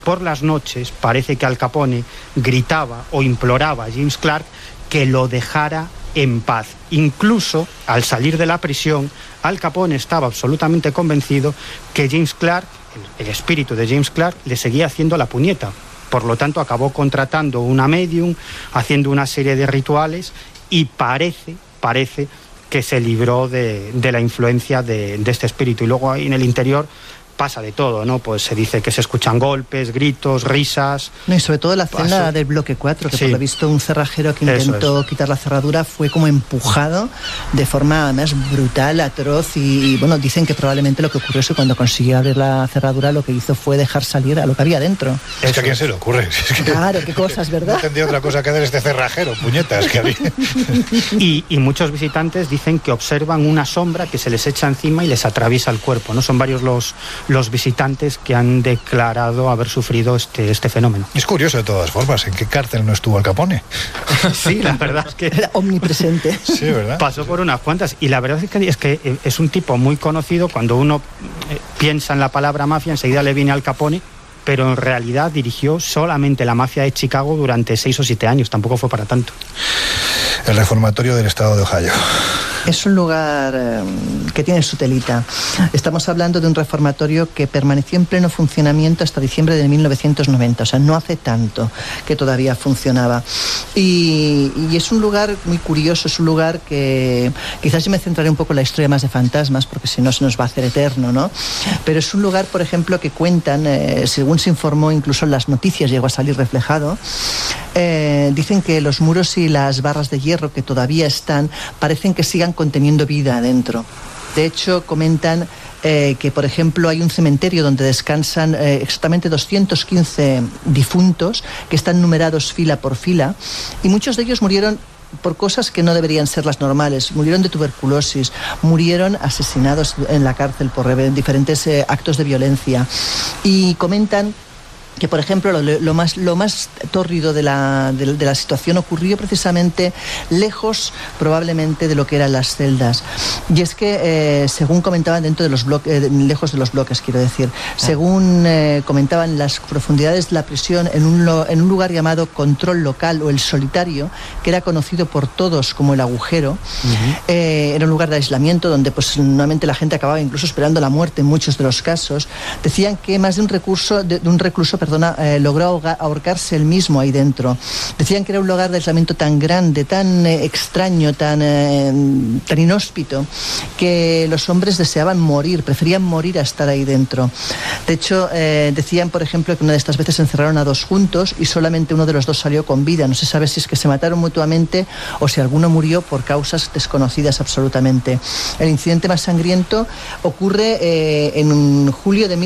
Por las noches parece que Al Capone gritaba o imploraba a James Clark que lo dejara en paz. Incluso al salir de la prisión, Al Capone estaba absolutamente convencido que James Clark, el espíritu de James Clark, le seguía haciendo la puñeta. Por lo tanto, acabó contratando una medium, haciendo una serie de rituales y parece que se libró de la influencia de este espíritu. Y luego ahí en el interior pasa de todo, ¿no? Pues se dice que se escuchan golpes, gritos, risas. No, y sobre todo la celda del bloque 4, que sí, por lo visto un cerrajero que intentó quitar la cerradura fue como empujado de forma más brutal, atroz, y bueno, dicen que probablemente lo que ocurrió es que cuando consiguió abrir la cerradura lo que hizo fue dejar salir a lo que había dentro. Es que a quién se le ocurre. Es que claro, qué cosas, ¿verdad? No tendría otra cosa que hacer este cerrajero, puñetas. Que había. Y muchos visitantes dicen que observan una sombra que se les echa encima y les atraviesa el cuerpo, ¿no? Son varios los visitantes que han declarado haber sufrido este fenómeno. Es curioso de todas formas, ¿en qué cárcel no estuvo Al Capone? Sí, la verdad es que era omnipresente. Sí, ¿verdad? Pasó por unas cuantas, y la verdad es que es un tipo muy conocido. Cuando uno piensa en la palabra mafia, enseguida le viene Al Capone, pero en realidad dirigió solamente la mafia de Chicago durante 6 o 7 años, tampoco fue para tanto. El reformatorio del estado de Ohio. Es un lugar que tiene su telita. Estamos hablando de un reformatorio que permaneció en pleno funcionamiento hasta diciembre de 1990, o sea, no hace tanto que todavía funcionaba. Y es un lugar muy curioso, es un lugar que quizás yo me centraré un poco en la historia más de fantasmas, porque si no se nos va a hacer eterno, ¿no? Pero es un lugar, por ejemplo, que cuentan, según se informó, incluso en las noticias llegó a salir reflejado, dicen que los muros y las barras de hierro que todavía están parecen que sigan conteniendo vida adentro. De hecho, comentan que, por ejemplo, hay un cementerio donde descansan exactamente 215 difuntos que están numerados fila por fila, y muchos de ellos murieron por cosas que no deberían ser las normales. Murieron de tuberculosis, murieron asesinados en la cárcel por diferentes actos de violencia. Y comentan que, por ejemplo, lo más tórrido de la situación ocurrió precisamente lejos, probablemente, de lo que eran las celdas. Y es que, según comentaban, dentro de los bloques, lejos de los bloques, quiero decir, según comentaban, las profundidades de la prisión, en un lugar llamado Control Local, o el Solitario, que era conocido por todos como el Agujero, era un lugar de aislamiento donde, pues, normalmente la gente acababa incluso esperando la muerte en muchos de los casos. Decían que más de un recluso logró ahorcarse él mismo ahí dentro. Decían que era un lugar de aislamiento tan grande, tan extraño, tan inhóspito, que los hombres deseaban morir, preferían morir a estar ahí dentro. De hecho, decían, por ejemplo, que una de estas veces encerraron a 2 juntos y solamente uno de los 2 salió con vida. No se sabe si es que se mataron mutuamente o si alguno murió por causas desconocidas absolutamente. El incidente más sangriento ocurre en julio de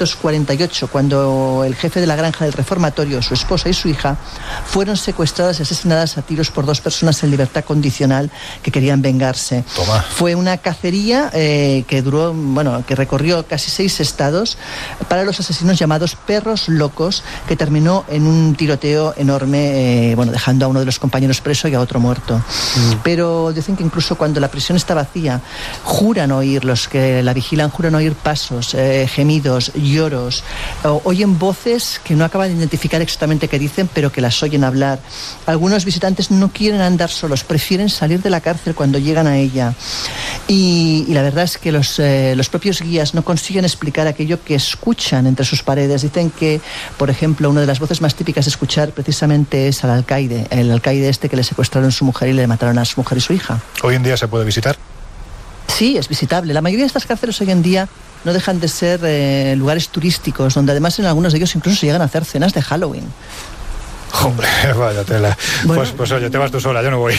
1948, cuando el jefe de la granja del reformatorio, su esposa y su hija fueron secuestradas y asesinadas a tiros por 2 personas en libertad condicional que querían vengarse. Toma. Fue una cacería que duró, que recorrió casi 6 estados para los asesinos llamados perros locos, que terminó en un tiroteo enorme, dejando a uno de los compañeros preso y a otro muerto. Pero dicen que incluso cuando la prisión está vacía, juran oír, los que la vigilan juran oír pasos, gemidos, lloros, oyen voces que no acaban de identificar exactamente qué dicen, pero que las oyen hablar. Algunos visitantes no quieren andar solos, prefieren salir de la cárcel cuando llegan a ella. Y la verdad es que los propios guías no consiguen explicar aquello que escuchan entre sus paredes. Dicen que, por ejemplo, una de las voces más típicas de escuchar precisamente es al alcaide, el alcaide este que le secuestraron a su mujer y le mataron a su mujer y su hija. ¿Hoy en día se puede visitar? Sí, es visitable. La mayoría de estas cárceles hoy en día no dejan de ser lugares turísticos, donde además en algunos de ellos incluso se llegan a hacer cenas de Halloween. Hombre, vaya tela. Bueno. Pues oye, te vas tú sola, yo no voy.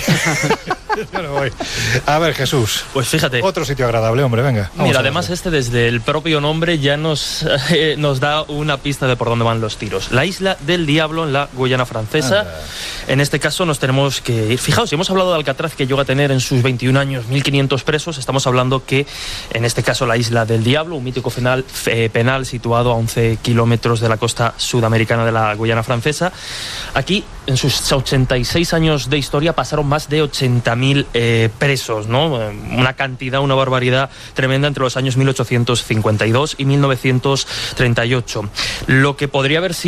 Yo no voy. A ver, Jesús. Pues fíjate. Otro sitio agradable, hombre, venga. Mira, además desde el propio nombre ya nos da una pista de por dónde van los tiros. La Isla del Diablo, en la Guyana Francesa. En este caso nos tenemos que ir. Fijaos, si hemos hablado de Alcatraz, que llegó a tener en sus 21 años 1.500 presos, estamos hablando que, en este caso, la Isla del Diablo, un mítico penal situado a 11 kilómetros de la costa sudamericana de la Guyana Francesa. Aquí, en sus 86 años de historia, pasaron más de 80.000 100.000 presos, ¿no? Una cantidad, una barbaridad tremenda entre los años 1852 y 1938. Lo que podría haber sido